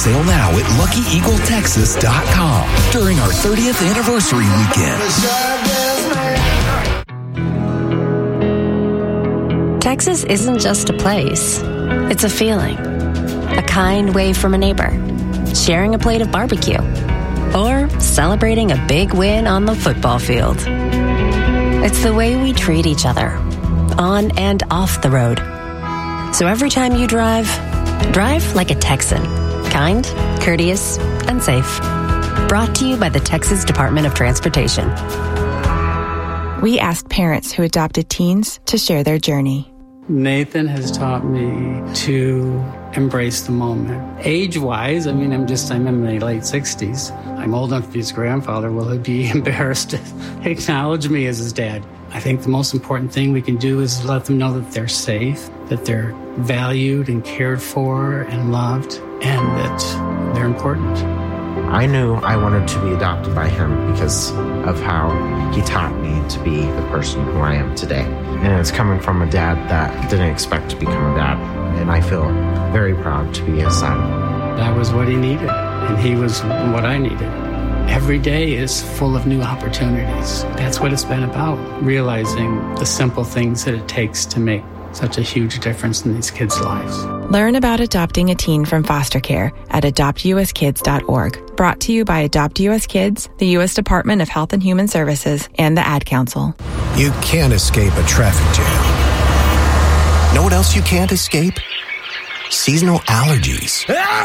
sale now at LuckyEagleTexas.com during our 30th anniversary weekend. Texas isn't just a place. It's a feeling. A kind wave from a neighbor. Sharing a plate of barbecue. Or celebrating a big win on the football field. It's the way we treat each other, on and off the road. So every time you drive like a Texan. Kind, courteous, and safe. Brought to you by the Texas Department of Transportation. We asked parents who adopted teens to share their journey. Nathan has taught me to embrace the moment. Age-wise, I'm in my late 60s. I'm old enough to be his grandfather. Will he be embarrassed to acknowledge me as his dad? I think the most important thing we can do is let them know that they're safe, that they're valued and cared for and loved, and that they're important. I knew I wanted to be adopted by him because of how he taught me to be the person who I am today. And it's coming from a dad that didn't expect to become a dad. And I feel very proud to be his son. That was what he needed, and he was what I needed. Every day is full of new opportunities. That's what it's been about, realizing the simple things that it takes to make such a huge difference in these kids' lives. Learn about adopting a teen from foster care at adoptuskids.org. Brought to you by Adopt U.S. Kids, the U.S. Department of Health and Human Services, and the Ad Council. You can't escape a traffic jam. Know what else you can't escape? Seasonal allergies.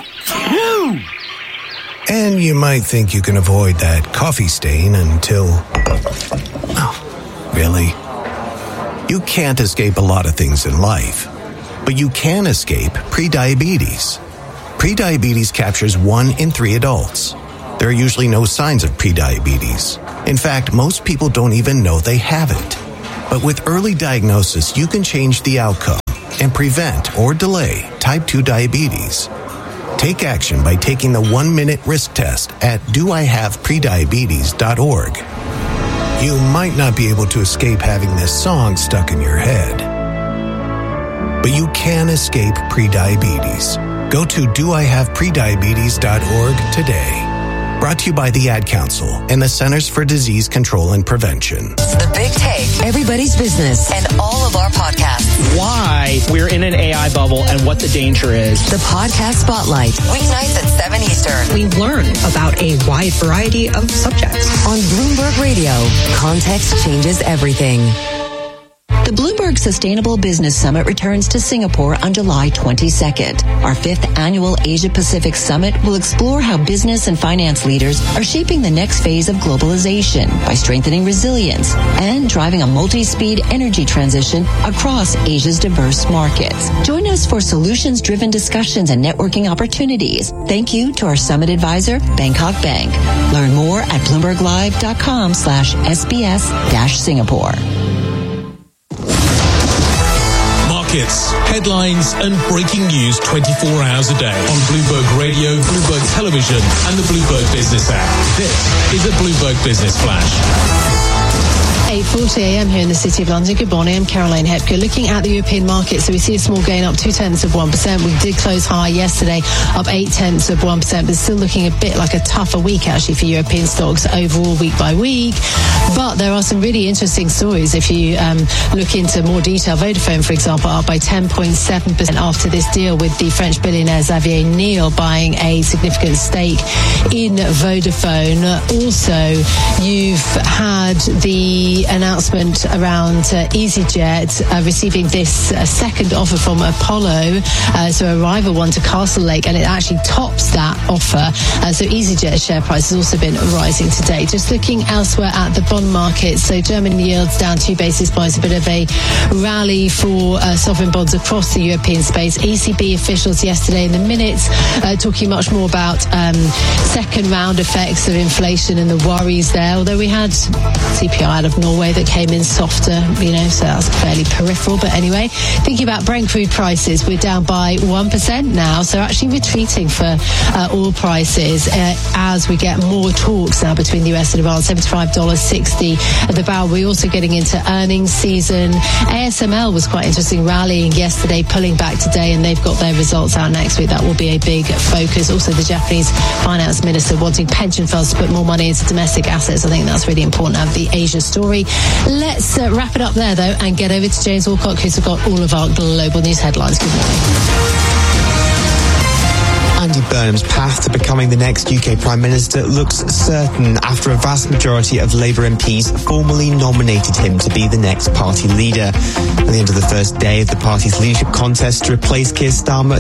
And you might think you can avoid that coffee stain until... Oh, really? You can't escape a lot of things in life, but you can escape prediabetes. Prediabetes captures 1 in 3 adults. There are usually no signs of prediabetes. In fact, most people don't even know they have it. But with early diagnosis, you can change the outcome and prevent or delay type 2 diabetes. Take action by taking the 1-minute risk test at doihaveprediabetes.org. You might not be able to escape having this song stuck in your head, but you can escape prediabetes. Go to doihaveprediabetes.org today. Brought to you by the Ad Council and the Centers for Disease Control and Prevention. The Big Take, Everybody's Business, and all of our podcasts. Why we're in an AI bubble and what the danger is. The Podcast Spotlight, weeknights at 7 Eastern. We learn about a wide variety of subjects. On Bloomberg Radio, context changes everything. The Bloomberg Sustainable Business Summit returns to Singapore on July 22nd. Our 5th annual Asia-Pacific Summit will explore how business and finance leaders are shaping the next phase of globalization by strengthening resilience and driving a multi-speed energy transition across Asia's diverse markets. Join us for solutions-driven discussions and networking opportunities. Thank you to our summit advisor, Bangkok Bank. Learn more at bloomberglive.com/SBS-Singapore. Markets, headlines, and breaking news 24 hours a day on Bloomberg Radio, Bloomberg Television, and the Bloomberg Business app. This is a Bloomberg Business Flash. 8:40 a.m. here in the City of London. Good morning, I'm Caroline Hepker. Looking at the European market, so we see a small gain up 0.2%. We did close high yesterday, up 0.8%, but still looking a bit like a tougher week actually for European stocks overall week by week. But there are some really interesting stories if you look into more detail. Vodafone, for example, up by 10.7% after this deal with the French billionaire Xavier Niel buying a significant stake in Vodafone. Also, you've had the announcement around EasyJet receiving this second offer from Apollo, so a rival one to Castle Lake, and it actually tops that offer. So EasyJet's share price has also been rising today. Just looking elsewhere at the bond market, so German yields down 2 basis points, a bit of a rally for sovereign bonds across the European space. ECB officials yesterday in the minutes talking much more about second round effects of inflation and the worries there, although we had CPI out of North Norway that came in softer, so that's fairly peripheral. But anyway, thinking about Brent crude prices, we're down by 1% now, so actually retreating for oil prices as we get more talks now between the US and Iran. $75.60 at the barrel. We're also getting into earnings season. ASML was quite interesting, rallying yesterday, pulling back today, and they've got their results out next week. That will be a big focus. Also, the Japanese finance minister wanting pension funds to put more money into domestic assets. I think that's really important out of the Asia story. Let's wrap it up there, though, and get over to James Wilcock, who's got all of our global news headlines. Good morning. Andy Burnham's path to becoming the next UK Prime Minister looks certain after a vast majority of Labour MPs formally nominated him to be the next party leader. At the end of the first day of the party's leadership contest to replace Keir Starmer,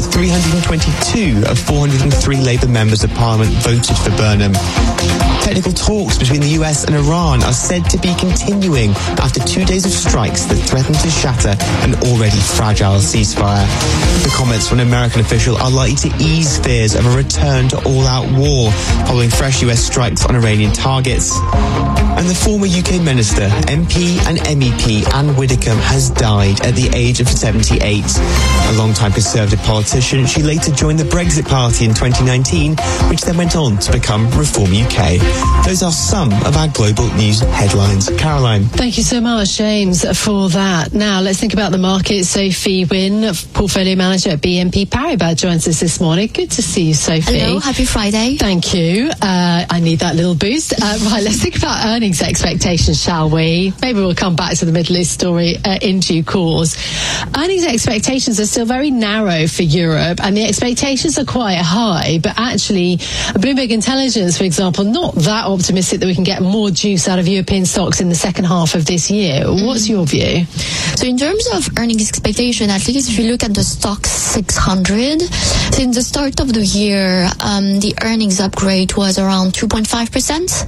322 of 403 Labour members of Parliament voted for Burnham. Technical talks between the US and Iran are said to be continuing after 2 days of strikes that threaten to shatter an already fragile ceasefire. The comments from an American official are likely to ease fears of a return to all-out war following fresh US strikes on Iranian targets. And the former UK minister, MP and MEP Anne Widdecombe has died at the age of 78. A long-time Conservative politician, she later joined the Brexit Party in 2019, which then went on to become Reform UK. Those are some of our global news headlines. Caroline. Thank you so much, James, for that. Now, let's think about the market. Sophie Wynn, portfolio manager at BNP Paribas, joins us this morning. Good to see you, Sophie. Hello, happy Friday. Thank you. I need that little boost. Right, let's think about earnings expectations, shall we? Maybe we'll come back to the Middle East story in due course. Earnings expectations are still very narrow for Europe, and the expectations are quite high, but actually Bloomberg Intelligence, for example, not that optimistic that we can get more juice out of European stocks in the second half of this year. What's your view? So in terms of earnings expectation, at least if you look at the Stoxx 600, since the start of the year, the earnings upgrade was around 2.5%.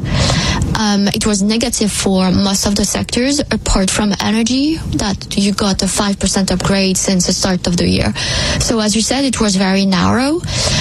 It was negative for most of the sectors, apart from energy, that you got a 5% upgrade since the start of the year. So as you said, it was very narrow.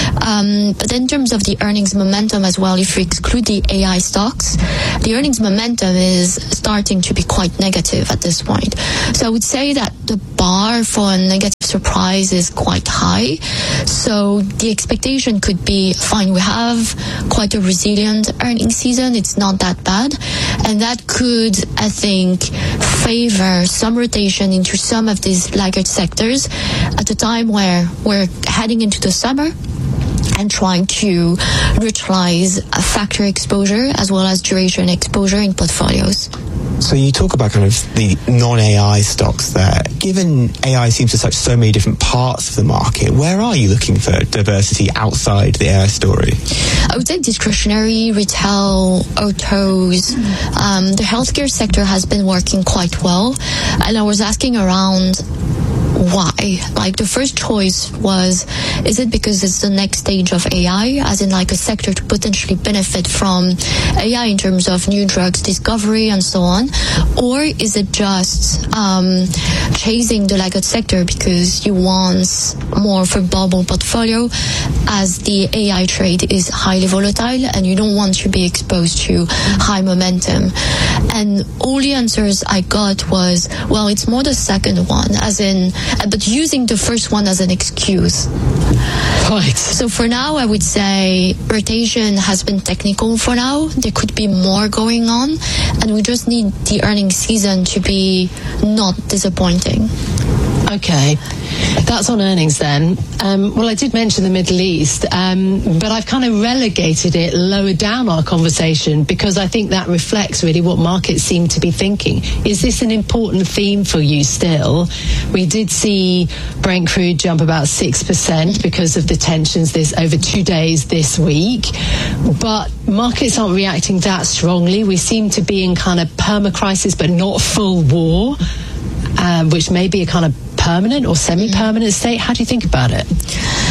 But in terms of the earnings momentum as well, if we exclude the AI stocks, the earnings momentum is starting to be quite negative at this point. So I would say that the bar for a negative surprise is quite high. So the expectation could be, fine, we have quite a resilient earnings season. It's not that bad. And that could, I think, favor some rotation into some of these laggard sectors at a time where we're heading into the summer and trying to neutralize a factor exposure as well as duration exposure in portfolios. So you talk about kind of the non-AI stocks there. Given AI seems to touch so many different parts of the market, where are you looking for diversity outside the AI story? I would say discretionary, retail, autos. The healthcare sector has been working quite well. And I was asking around why. Like, the first choice was, is it because it's the next stage of AI, as in like a sector to potentially benefit from AI in terms of new drugs discovery and so on, or is it just chasing the laggard sector because you want more for bubble portfolio, as the AI trade is highly volatile and you don't want to be exposed to high momentum? And all the answers I got was, well, it's more the second one, as in, but using the first one as an excuse. Right. So for now, I would say rotation has been technical for now. There could be more going on, and we just need the earnings season to be not disappointing. Okay, that's on earnings then. Well, I did mention the Middle East, but I've kind of relegated it lower down our conversation because I think that reflects really what markets seem to be thinking. Is this an important theme for you still? We did see Brent crude jump about 6% because of the tensions over 2 days this week, but markets aren't reacting that strongly. We seem to be in kind of perma-crisis, but not full war, which may be a kind of permanent or semi-permanent state. How do you think about it? I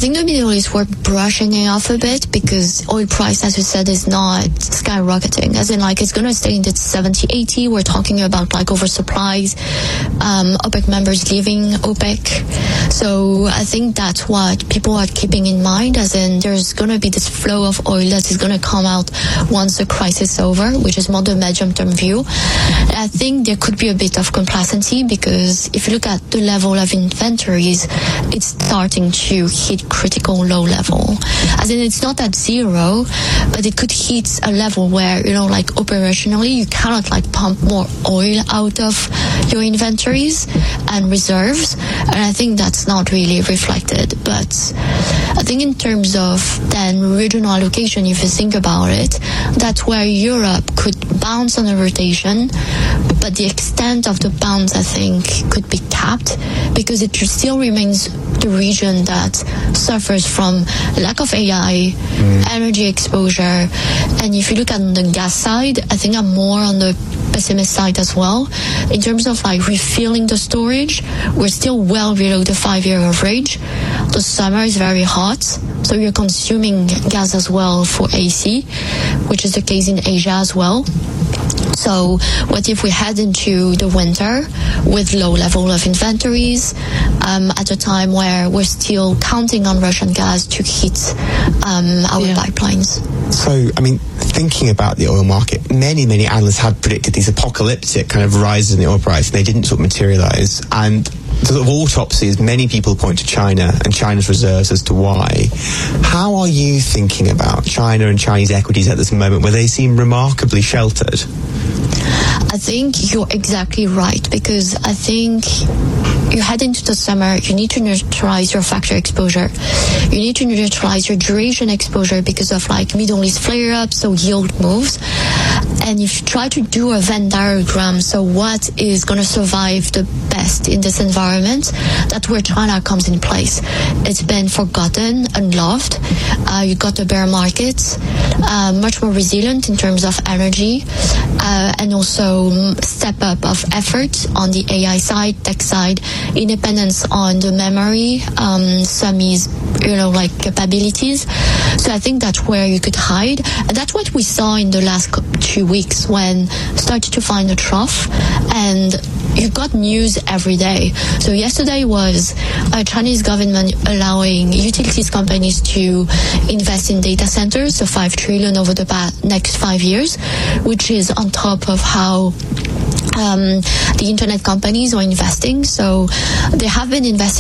think the Middle East were brushing it off a bit because oil price, as you said, is not skyrocketing. As in, like, it's going to stay in the 70, 80. We're talking about, like, oversupplies, OPEC members leaving OPEC. So I think that's what people are keeping in mind, as in there's going to be this flow of oil that is going to come out once the crisis is over, which is more the medium-term view. I think there could be a bit of complacency because if you look at the level of inventories, it's starting to hit critical low level. As in, it's not at zero, but it could hit a level where, you know, like operationally, you cannot like pump more oil out of your inventories and reserves. And I think that's not really reflected. But I think in terms of then regional allocation, if you think about it, that's where Europe could bounce on a rotation, but the extent of the bounce, I think, could be capped because it still remains the region that suffers from lack of AI, energy exposure. And if you look at the gas side, I think I'm more on the pessimist side as well. In terms of like refilling the storage, we're still well below the 5-year average. The summer is very hot, so you're consuming gas as well for AC, which is the case in Asia as well. So what if we head into the winter with low level of inventories at a time where we're still counting on Russian gas to hit our pipelines? So, I mean, thinking about the oil market, many analysts had predicted these apocalyptic kind of rises in the oil price, and they didn't sort of materialize. And the sort of autopsy is many people point to China and China's reserves as to why. How are you thinking about China and Chinese equities at this moment where they seem remarkably sheltered? I think you're exactly right, because I think you head into the summer, you need to neutralize your factor exposure. You need to neutralize your duration exposure because of like Middle East flare-ups, so yield moves. And if you try to do a Venn diagram, so what is going to survive the best in this environment, that's where China comes in place. It's been forgotten and loved. You got the bear market, much more resilient in terms of energy, and also step up of effort on the AI side, tech side, independence on the memory, semis, like capabilities. So I think that's where you could hide. And that's what we saw in the last 2 weeks when started to find a trough, and you got news every day. So yesterday was a Chinese government allowing utilities companies to invest in data centers, so 5 trillion over the next 5 years, which is on top of how the internet companies are investing. So they have been investing